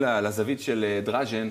לזווית של דראז'ן,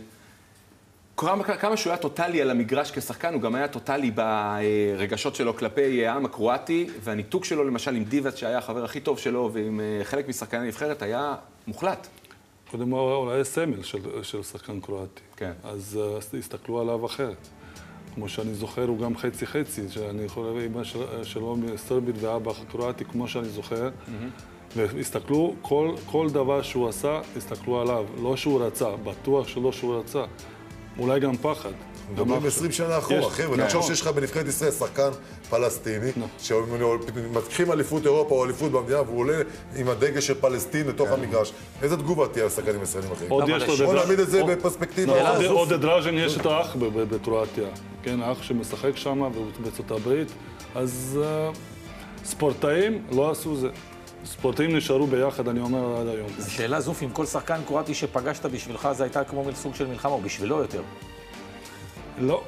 כמה שהוא היה טוטלי על המגרש כשחקן, הוא גם היה טוטלי ברגשות שלו כלפי העם הקרואטי, והניתוק שלו למשל עם דיבאץ, שהיה החבר הכי טוב שלו, ועם חלק משחקני הנבחרת, היה מוחלט. קודם הוא היה סמל של שחקן קרואטי. כן. אז הסתכלו עליו אחרת. כמו שאני זוכר, הוא גם חצי-חצי, שאני יכול להביא אמא שלו סרבית ואבא קרואטי, כמו שאני זוכר. והסתכלו, כל דבר שהוא עשה, הסתכלו עליו. לא שהוא רצה, בטוח שלא שהוא רצה. אולי גם פחד. מדברים 20 שנה אחורה, חבר'ה. נחשוב שיש לך בנבחרת ישראל שחקן פלסטיני, שמתחילים אליפות אירופה או אליפות במדינה, והוא עולה עם הדגל של פלסטין לתוך המגרש. איזה תגובה תהיה לשחקנים ישראלים אחרים? בוא נעמיד את זה בפרספקטיבה. עוד דראז'ן יש את האח בקרואטיה. כן, האח שמשחק שם בארצות הברית. אז ספורטאים לא עשו זה. ספורטאים נשארו ביחד, אני אומר, עד היום. השאלה זוף, אם כל שחקן קרואטי שפגשת בשבילך, זה הייתה כמו סוג של מלחמה, או בשבילו יותר? לא,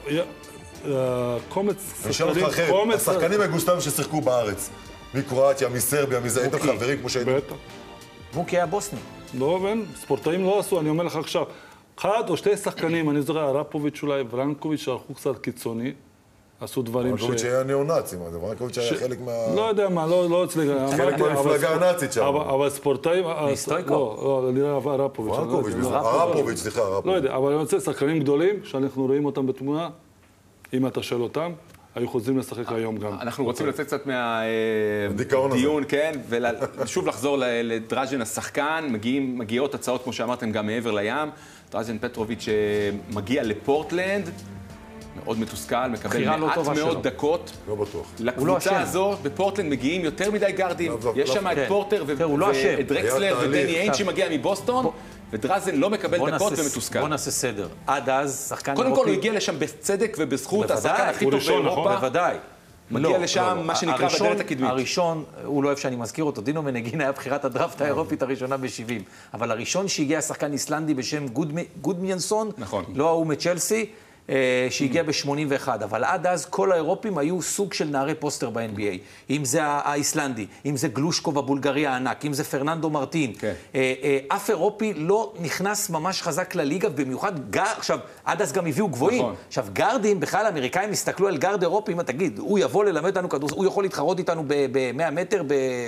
קומץ... אני אשאל אותך אחרת, השחקנים הגוסטבים ששיחקו בארץ, מקרואטיה, מסרביה, מזה, הייתם חברים כמו שהייתם? בטח. מוקי היה בוסני. לא, ספורטאים לא עשו, אני אומר לך עכשיו, אחד או שתי שחקנים, אני זוכר, הרפוביץ' אולי, ורנקוביץ', שהלכו קצת קיצוני, עשו דברים ורנקוביץ' היה ניאו-נאצי, ורנקוביץ' היה חלק מה... לא יודע מה, לא אצלי. חלק מהמפלגה הנאצית שם. אבל ספורטאים... ניסטויקו? לא, אני לא אהבה הרפוביץ'. הרפוביץ', סליחה, הרפוביץ'. לא יודע, אבל אני רוצה, שחקנים גדולים, שאנחנו רואים אותם בתמונה, אם אתה שואל אותם, היו חוזרים לשחק היום גם. אנחנו רוצים לצאת קצת מהדיון, כן, ושוב לחזור לדראז'ן השחקן, מגיעות הצעות, כמו שאמרתם, גם מעבר לים. דראז'ן פטרוביץ' מגיע לפורטלנד, מאוד מתוסכל, מקבל מעט מאוד דקות. לא בטוח. לקבוצה הזו, בפורטלנד מגיעים יותר מדי גארדים. יש שם את פורטר ודרקסלר ודני איינד שמגיע מבוסטון, ודראז'ן לא מקבל דקות ומתוסכל. בוא נעשה סדר. עד אז, שחקן קודם כל הוא הגיע לשם בצדק ובזכות, השחקן הכי טוב באירופה. בוודאי. מגיע לשם, מה שנקרא בדלת הקדמית. הראשון, הוא לא אוהב שאני מזכיר אותו, דינו מנגין היה בחירת הדראפט האירופית הראשונה ב-70. אבל הראשון שהגיע שחקן איסלנדי בשם גודמיאנסון, לא ההוא מצ'לסי, שהגיע ב-81, אבל עד אז כל האירופים היו סוג של נערי פוסטר ב-NBA. אם זה האיסלנדי, אם זה גלושקוב הבולגרי הענק, אם זה פרננדו מרטין. אף אירופי לא נכנס ממש חזק לליגה, במיוחד עכשיו, עד אז גם הביאו גבוהים. עכשיו, גארדים, בכלל האמריקאים הסתכלו על גארד אירופי, אם אתה תגיד, הוא יבוא ללמד אותנו כדורסל, הוא יכול להתחרות איתנו ב-100 מטר,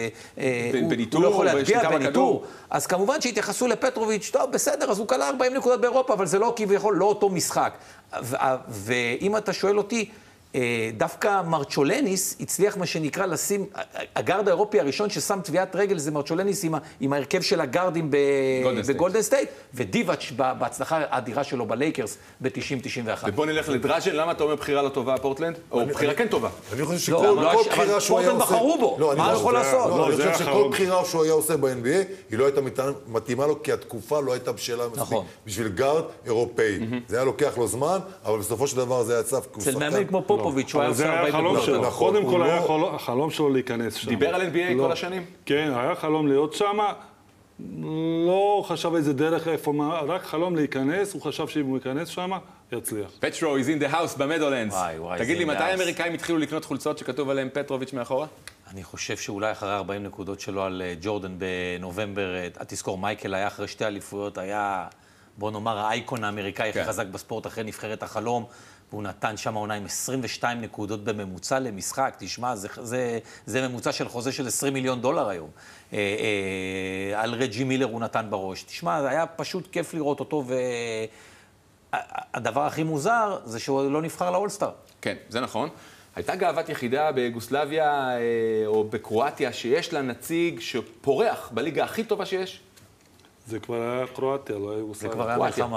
הוא לא יכול להטביע בניטור. אז כמובן שהתייחסו לפטרוביץ', טוב, בסדר, אז הוא קלה 40 נקודות באירופה, אבל זה לא כביכול, לא אותו משחק. ואם אתה שואל אותי, דווקא מרצ'ולניס הצליח מה שנקרא לשים, הגארד האירופי הראשון ששם טביעת רגל זה מרצ'ולניס עם ההרכב של הגארדים בגולדן סטייט, ודיבאץ' בהצלחה האדירה שלו בלייקרס ב-90-91. ובוא נלך לדראז'ן, למה אתה אומר בחירה לא טובה פורטלנד? או בחירה כן טובה? אני חושב שכל בחירה שהוא היה עושה... בחרו בו, מה הוא יכול לעשות? אני חושב שכל בחירה שהוא היה עושה ב-NBA, היא לא הייתה מתאימה לו, כי התקופה לא הייתה בשלה מספיק בשביל גארד אירופאי. זה היה לוקח לו זמן, אבל בסופו של דבר זה היה צף פופוביץ', הוא היה עושה 40 נקודות. קודם כל היה החלום שלו להיכנס שם. דיבר על NBA כל השנים? כן, היה חלום להיות שם. לא חשב איזה דרך איפה, רק חלום להיכנס, הוא חשב שאם הוא ייכנס שם, יצליח. פטרו is in the house במדולנדס. תגיד לי, מתי האמריקאים התחילו לקנות חולצות שכתוב עליהם פטרוביץ' מאחורה? אני חושב שאולי אחרי 40 נקודות שלו על ג'ורדן בנובמבר, תזכור, מייקל היה אחרי שתי אליפויות, היה, בוא נאמר, האייקון האמריקאי הכי חזק בספורט אחרי נבחרת החלום. והוא נתן שם עונה עם 22 נקודות בממוצע למשחק. תשמע, זה ממוצע של חוזה של $20 מיליון היום. על רג'י מילר הוא נתן בראש. תשמע, זה היה פשוט כיף לראות אותו, והדבר הכי מוזר זה שהוא לא נבחר לאולסטאר. כן, זה נכון. הייתה גאוות יחידה ביוגוסלביה או בקרואטיה שיש לה נציג שפורח בליגה הכי טובה שיש? זה כבר היה קרואטיה, לא היה יוגוסלביה. זה כבר היה מלחמה.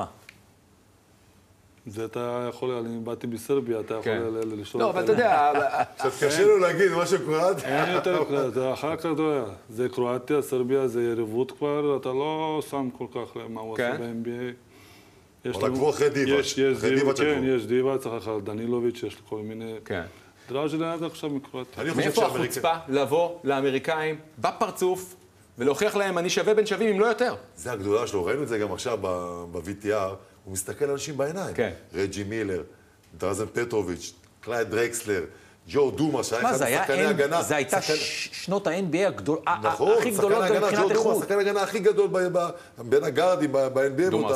זה אתה יכול, אני באתי בסרביה, אתה יכול לשאול... לא, אבל אתה יודע... קצת קשה לו להגיד משהו קרואטיה. אין יותר קרואטיה, אחר כך אתה יודע, זה קרואטיה, סרביה, זה יריבות כבר, אתה לא שם כל כך מה הוא עושה ב-NBA. אבל עקבו אחרי דיבאץ'. כן, יש דיבאץ', אחר דנילוביץ', יש כל מיני... דראז'ן עד עכשיו מקרואטיה. מאיפה החוצפה לבוא לאמריקאים בפרצוף ולהוכיח להם אני שווה בין שווים אם לא יותר? זה הגדולה שלו, ראינו את זה גם עכשיו ב-VTR. הוא מסתכל על אנשים בעיניים. רג'י מילר, דראז'ן פטרוביץ', קלייד דרקסלר, ג'ו דומה, שהיה אחד משחקני הגנה. זה הייתה שנות ה-NBA הכי גדולות מבחינת איכות. שחקן הגנה הכי גדול בין הגארדים ב-NBA.